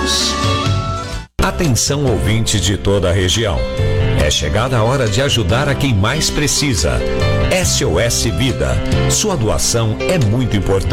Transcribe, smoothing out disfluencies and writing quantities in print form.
Atenção, ouvintes de toda a região. É chegada a hora de ajudar a quem mais precisa. SOS Vida. Sua doação é muito importante.